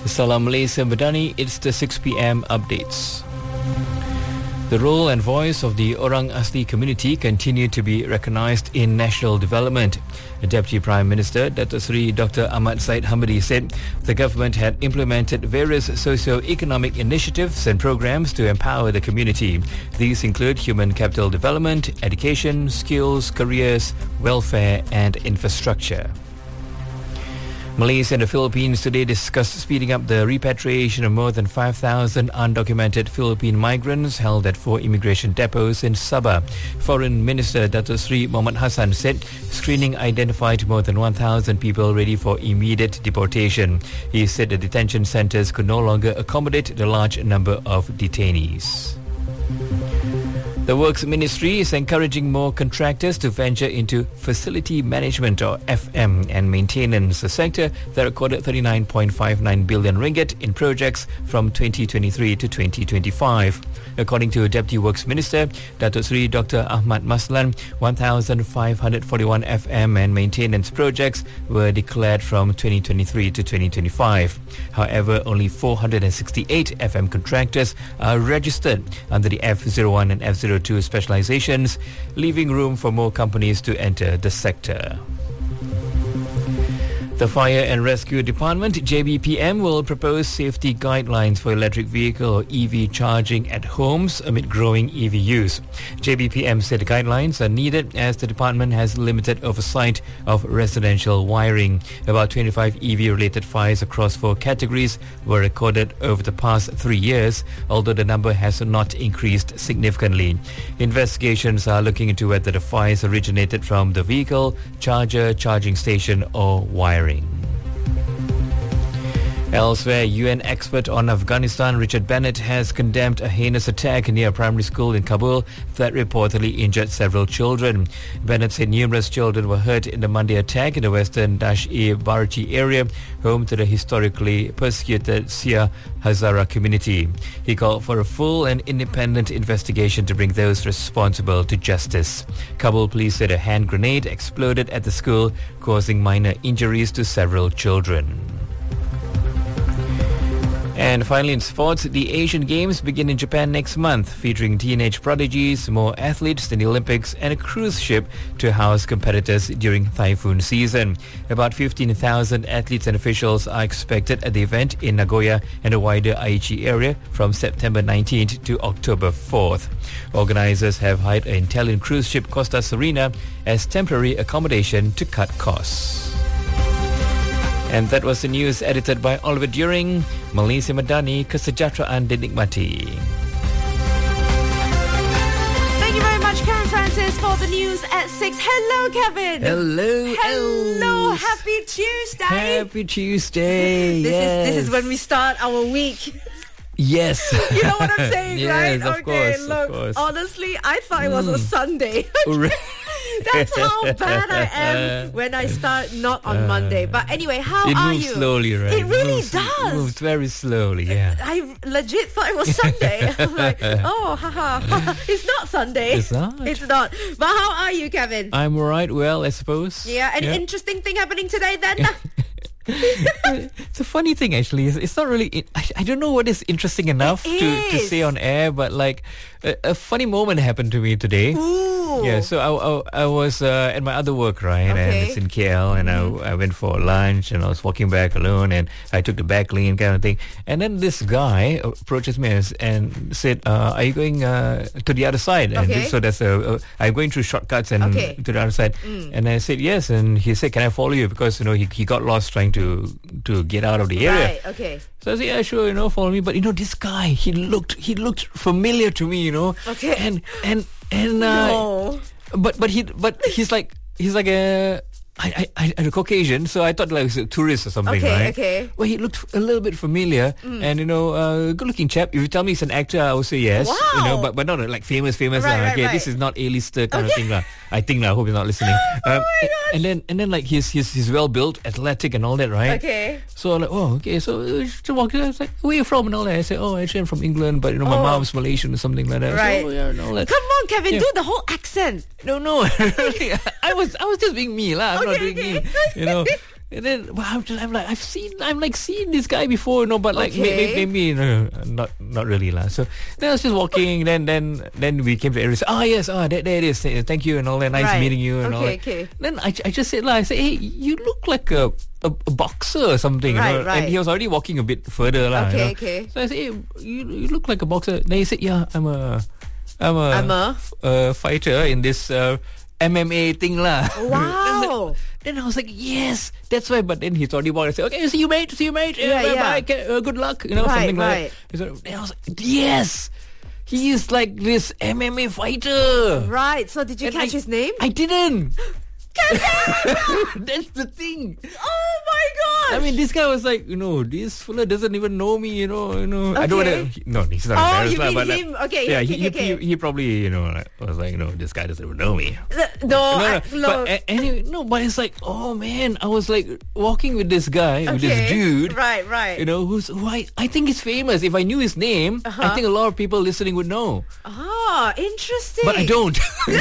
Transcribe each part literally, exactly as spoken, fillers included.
Salam Malaysia Madani, it's the six p.m. updates. The role and voice of the Orang Asli community continue to be recognised in national development. Deputy Prime Minister Datuk Seri Doctor Ahmad Zahid Hamidi said the government had implemented various socio-economic initiatives and programs to empower the community. These include human capital development, education, skills, careers, welfare and infrastructure. Malaysia and the Philippines today discussed speeding up the repatriation of more than five thousand undocumented Philippine migrants held at four immigration depots in Sabah. Foreign Minister Datuk Seri Mohamad Hassan said screening identified more than one thousand people ready for immediate deportation. He said the detention centres could no longer accommodate the large number of detainees. The Works Ministry is encouraging more contractors to venture into facility management or F M and maintenance, a sector that recorded thirty-nine point five nine billion ringgit in projects from twenty twenty-three to twenty twenty-five. According to Deputy Works Minister Datuk Seri Doctor Ahmad Maslan, one thousand five hundred forty-one F M and maintenance projects were declared from twenty twenty-three to twenty twenty-five. However, only four hundred sixty-eight F M contractors are registered under the F zero one and F zero two specializations, leaving room for more companies to enter the sector. The Fire and Rescue Department, J B P M, will propose safety guidelines for electric vehicle or E V charging at homes amid growing E V use. J B P M said the guidelines are needed as the department has limited oversight of residential wiring. About twenty-five E V-related fires across four categories were recorded over the past three years, although the number has not increased significantly. Investigations are looking into whether the fires originated from the vehicle, charger, charging station or wiring. Elsewhere, U N expert on Afghanistan Richard Bennett has condemned a heinous attack near a primary school in Kabul that reportedly injured several children. Bennett said numerous children were hurt in the Monday attack in the western Dash-e-Barchi area, home to the historically persecuted Shia Hazara community. He called for a full and independent investigation to bring those responsible to justice. Kabul police said a hand grenade exploded at the school, causing minor injuries to several children. And finally in sports, the Asian Games begin in Japan next month, featuring teenage prodigies, more athletes than the Olympics and a cruise ship to house competitors during typhoon season. About fifteen thousand athletes and officials are expected at the event in Nagoya and the wider Aichi area from September nineteenth to October fourth. Organisers have hired an Italian cruise ship Costa Serena as temporary accommodation to cut costs. And that was the news edited by Oliver During. Malaysia Madani, kesejahteraan dinikmati. Thank you very much, Karen Francis, for the news at six. Hello, Kevin. Hello. Hello. Happy Tuesday. Happy Tuesday. This yes. is this is when we start our week. Yes. You know what I'm saying, yes, right? Of okay, course, look, of course. honestly, I thought it was mm. a Sunday. That's how bad I am when I start not on uh, Monday. But anyway, how it are moves you? slowly, right? It really moves, does. It moves very slowly, yeah. I legit thought it was Sunday. I'm like, oh, haha. It's not Sunday. It's not. It's not. But how are you, Kevin? I'm alright, well, I suppose. Yeah, any yeah. interesting thing happening today then? It's a funny thing, actually. It's, it's not really. It, I, I don't know what is interesting enough to, to say on air, but like a, a funny moment happened to me today. Ooh. Yeah, so I, I, I was uh, at my other work, right? Okay. And it's in K L, and mm-hmm. I, I went for lunch, and I was walking back alone, and I took the back lane kind of thing. And then this guy approaches me and said, uh, "Are you going uh, to the other side?" Okay. And so that's a. Uh, I'm going through shortcuts and okay. to the other side. Mm. And I said yes, and he said, "Can I follow you?" Because you know he he got lost trying to to get out of the area. Right. Okay. So I said, yeah, sure, you know, follow me. But you know, this guy, he looked he looked familiar to me, you know. Okay. And and and uh, no. but but he but he's like he's like a I, I, I, a Caucasian, so I thought like he was a tourist or something, okay, right? Okay, Well, he looked a little bit familiar, mm. and you know, uh, good-looking chap. If you tell me he's an actor, I will say yes. Wow. You know, but but not like famous, famous. Right, uh, right, okay, right. this is not A-lister kind okay. of thing, lah. I think, lah. I hope he's not listening. Oh um, my gosh. And then and then like he's he's he's well built, athletic, and all that, right? Okay. So I'm like, oh, okay. So uh, to walk, I was like, where are you from and all that? I said, oh, actually I'm from England, but you know, my oh. mom's Malaysian or something like that. Right. So, oh, yeah, and all that. Come on, Kevin, yeah. do the whole accent. No, no, really. I was I was just being me, lah. I'm okay, not doing okay. me. You know. And then well, I'm, just, I'm like, I've seen, I'm like seen this guy before, you know, but like Okay. maybe, maybe no, not, not really lah. So then I was just walking. then, then, then we came to area. Oh yes, oh there, there it is. Thank you and all that. Nice Right. meeting you and all Okay, that. okay. Then I, I just said lah. I said, hey, you look like a, a, a boxer or something. Right, you know? right. And he was already walking a bit further lah. Okay, you know? okay. So I said, hey, you, you look like a boxer. Then he said, yeah, I'm a, I'm a, I'm a- uh, fighter in this uh, M M A thing lah. Wow. Then I was like, yes, that's why. But then he already walked and said, okay, see you, mate. See you, mate. Yeah, uh, bye, yeah. bye. Okay, uh, good luck. You know, Right, something right. like that. So, then I was like, yes, he is like this M M A fighter. Right. So did you And catch I- his name? I didn't. That's the thing. Oh my god. I mean, this guy was like, you know, this fella doesn't even know me, you know, you know. I don't Okay. want to. No, he's not Oh, embarrassed, you lah, mean but like, him. Okay, yeah, okay, he, okay, he, okay. he probably, you know, like, was like, you know, this guy doesn't even know me. Uh, No, no, I, no, no. But a- anyway, no, but it's like, oh man, I was like walking with this guy, with this Okay. dude, Right, right. you know, who's who I, I think is famous. If I knew his name, I Uh-huh. think a lot of people listening would know, Ah, interesting. but I don't.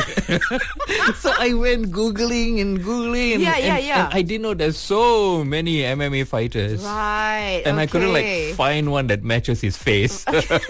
So I went googling and googling, and, Yeah, yeah, and, yeah. and I didn't know there's so many M M A fighters. Right. And okay. I couldn't like find one that matches his face.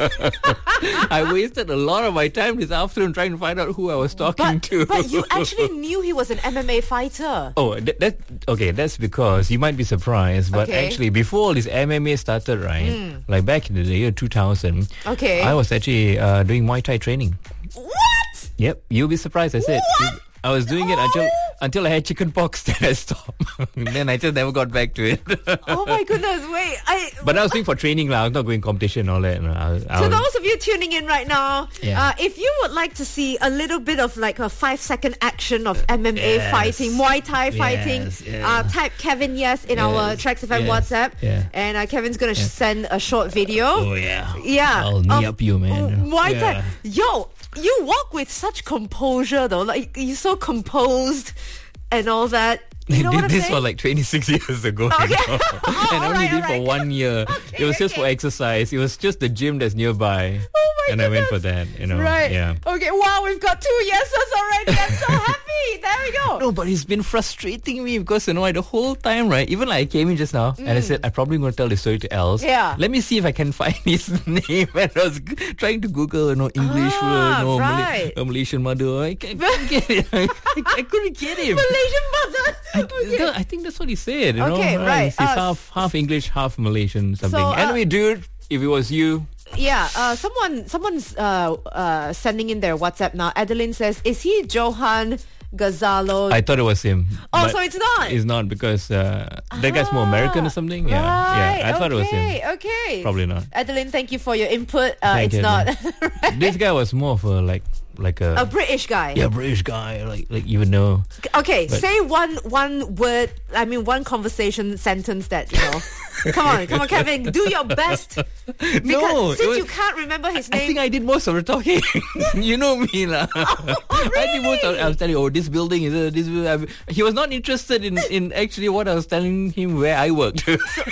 I wasted a lot of my time this afternoon trying to find out who I was talking But, to. but you actually knew he was an M M A fighter. Oh, that, that okay. That's because you might be surprised, but Okay. actually, before all this M M A started, right? Like back in the year two thousand, Okay. I was actually uh, doing Muay Thai training. What? Yep, you'll be surprised. I said What? I was doing it until Oh. until I had chicken pox. Then I stopped. Then I just never got back to it. Oh my goodness! Wait, I. But I was doing for training lah. I was not going competition and all that. No, I, I To was, those of you tuning in right now, Yeah. uh, if you would like to see a little bit of like a five second action of M M A Yes. fighting, Muay Thai fighting, Yes, yeah. uh, type Kevin Yes in our Yes, Tracks F M yes, WhatsApp, yeah. and uh, Kevin's gonna send a short video. Oh yeah. Yeah, I'll knee of up you, man. Muay Thai. Yeah. Yo, you walk with such composure though. Like you're so composed and all that. You know I what did I'm this saying? for like twenty-six years ago. Okay. You know? Oh, and I only alright, did for alright. one year. Okay, it was just for okay. exercise. It was just the gym that's nearby. Oh my and I went for goodness. that, you know. Right. Yeah. Okay. Wow, we've got two yeses already. I'm so happy. There we go. No, but it's been frustrating me because, you know, I, the whole time, right? Even like I came in just now and I said, I'm probably going to tell the story to Els. Mm. Yeah. Let me see if I can find his name. And I was g- trying to Google, you know, English Ah, word, you know, Malay- right. a Malaysian mother. I, ca- I couldn't get it. I, I couldn't get him. Malaysian mother. I, Okay. no, I think that's what he said. You Okay, know? right. He's Uh, half half English, half Malaysian, something. So, uh, anyway, dude, if it was you, Yeah, uh, someone someone's uh, uh, sending in their WhatsApp now. Adeline says, "Is he Johan Gonzalo?" I thought it was him. Oh, but so it's not? It's not because uh, that guy's more American or something. Yeah, Right, yeah. I thought it was him. Okay, okay. Probably not. Adeline, thank you for your input. Uh, Thank it's you, not. Right. This guy was more of a like like a, A British guy. yeah British guy. Like like you would know. Okay, But- say one one word. I mean, one conversation sentence that you know. Come on, come on, Kevin, do your best. Because No, it since was- you can't remember his I name. think I did most of the talking. You know me, lah. I did most of. I was telling, oh, this building is a, this. building. He was not interested in in actually what I was telling him where I worked.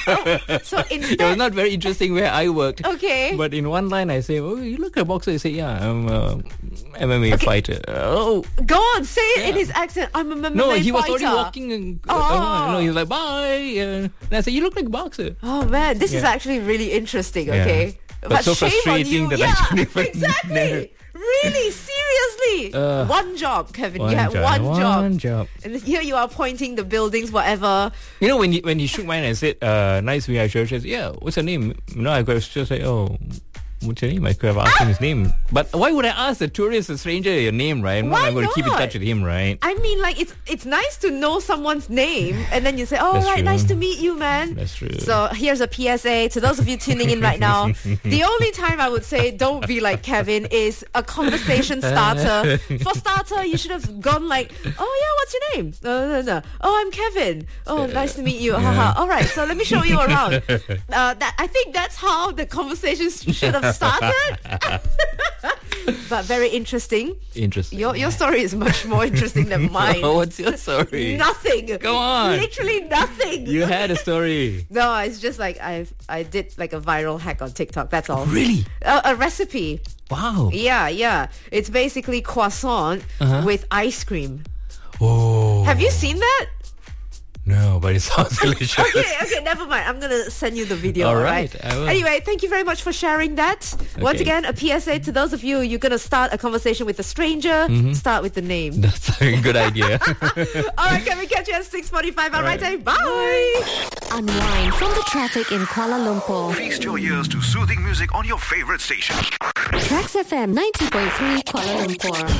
so It was instead, not very interesting where I worked. okay. But in one line, I say, "Oh, you look at a boxer." I say, "Yeah, I'm a M M A fighter." Oh, Go on, say it in Yeah. his accent. I'm a M M A no, he was fighter. already walking. And, Oh. uh, no, he was like, "Bye." Uh, and I said, "You look like a boxer." Oh man, this is Yeah. actually really interesting. Yeah. Okay, But so shame on frustrating you. that I yeah, shouldn't even exactly. Really, seriously. Uh, one job, Kevin. One you had job, one, one job. job. And here you are pointing the buildings, whatever. You know, when you, when he shook my hand and said, uh, "Nice to meet you," I said, "Yeah, what's your name?" You know, I could have just like, "Oh, what's your name?" I could have asked him his name. But why would I ask a tourist, a stranger, your name, right? I'm Why not, I'm going to keep in not? touch with him, right? I mean, like it's it's nice to know someone's name, and then you say, "Oh, That's right, true. nice to meet you, man." That's true. So here's a P S A to those of you tuning in right now. The only time I would say don't be like Kevin is a conversation starter. For starter, you should have gone like, "Oh yeah, what's your name?" No, no, no. "Oh, I'm Kevin. Oh, nice to meet you." Haha. All right, so let me show you around. Uh, that I think that's how the conversation should have started. But very interesting. Interesting. Your your story is much more interesting than mine. What's your story? Nothing. Come on. Literally nothing. You had a story. No, it's just like I I did like a viral hack on TikTok. That's all. Really? A, a recipe. Wow. Yeah, yeah. It's basically croissant Uh-huh. with ice cream. Oh. Have you seen that? No, but it sounds delicious. Okay, okay, never mind. I'm going to send you the video. All all right, right? I will. Anyway, thank you very much for sharing that. Once Okay. again, a P S A to those of you, you're going to start a conversation with a stranger, start with the name. That's a good idea. All right, can we catch you at six forty-five on Right. Right Time? Bye! Unwind from the traffic in Kuala Lumpur. Feast your ears to soothing music on your favorite station. Trax F M ninety point three Kuala Lumpur.